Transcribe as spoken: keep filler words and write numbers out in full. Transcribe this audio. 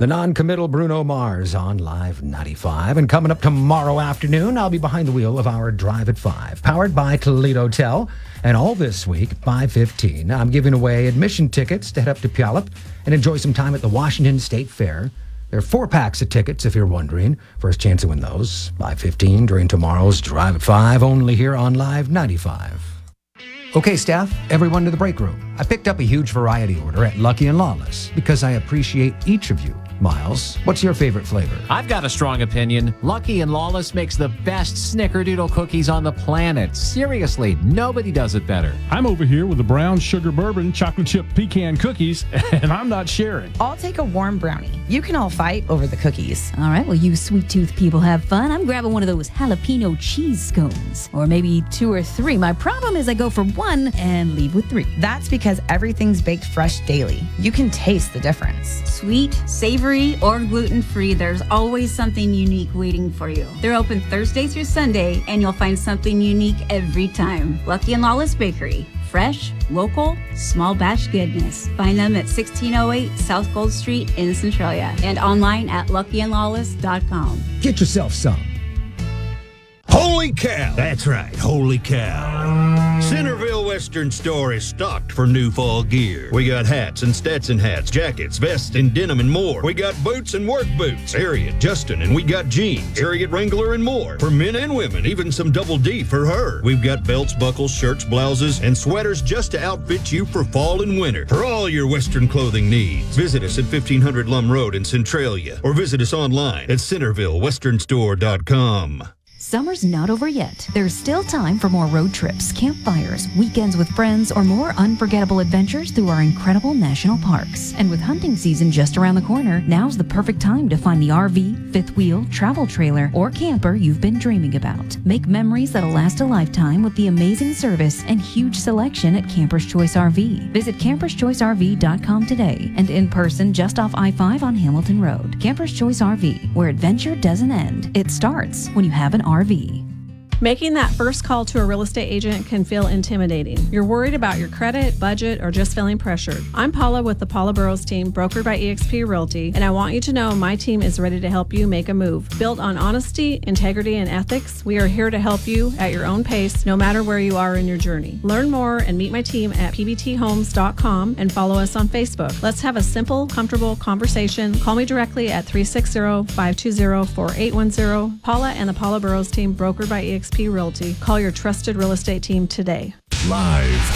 The non-committal Bruno Mars on Live ninety-five. And coming up tomorrow afternoon, I'll be behind the wheel of our Drive at five, powered by Toledo Tel. And all this week, five fifteen, I'm giving away admission tickets to head up to Puyallup and enjoy some time at the Washington State Fair. There are four packs of tickets, if you're wondering. First chance to win those, five fifteen, during tomorrow's Drive at five, only here on Live ninety-five. Okay, staff, everyone to the break room. I picked up a huge variety order at Lucky and Lawless because I appreciate each of you. Miles, what's your favorite flavor? I've got a strong opinion. Lucky and Lawless makes the best snickerdoodle cookies on the planet. Seriously, nobody does it better. I'm over here with the brown sugar bourbon chocolate chip pecan cookies, and I'm not sharing. I'll take a warm brownie. You can all fight over the cookies. All right, well, you sweet tooth people have fun. I'm grabbing one of those jalapeno cheese scones, or maybe two or three. My problem is I go for one and leave with three. That's because everything's baked fresh daily. You can taste the difference. Sweet, savory, or gluten-free, there's always something unique waiting for you. They're open Thursday through Sunday, and you'll find something unique every time. Lucky and Lawless Bakery. Fresh, local, small batch goodness. Find them at sixteen oh eight South Gold Street in Centralia and online at lucky and lawless dot com. Get yourself some. Holy cow! That's right, holy cow. Centerville Western Store is stocked for new fall gear. We got hats and Stetson hats, jackets, vests, and denim and more. We got boots and work boots, Harriet, Justin, and we got jeans, Harriet Wrangler, and more. For men and women, even some double D for her. We've got belts, buckles, shirts, blouses, and sweaters just to outfit you for fall and winter. For all your Western clothing needs, visit us at fifteen hundred Lum Road in Centralia or visit us online at centerville western store dot com. Summer's not over yet. There's still time for more road trips, campfires, weekends with friends, or more unforgettable adventures through our incredible national parks. And with hunting season just around the corner, now's the perfect time to find the R V, fifth wheel, travel trailer, or camper you've been dreaming about. Make memories that'll last a lifetime with the amazing service and huge selection at Camper's Choice R V. Visit campers choice r v dot com today and in person just off I five on Hamilton Road. Camper's Choice R V, where adventure doesn't end. It starts when you have an R V. Making that first call to a real estate agent can feel intimidating. You're worried about your credit, budget, or just feeling pressured. I'm Paula with the Paula Burrows team, brokered by eXp Realty, and I want you to know my team is ready to help you make a move. Built on honesty, integrity, and ethics, we are here to help you at your own pace, no matter where you are in your journey. Learn more and meet my team at p b t homes dot com and follow us on Facebook. Let's have a simple, comfortable conversation. Call me directly at three six zero, five two zero, four eight one zero. Paula and the Paula Burrows team, brokered by eXp Realty. Call your trusted real estate team today. Live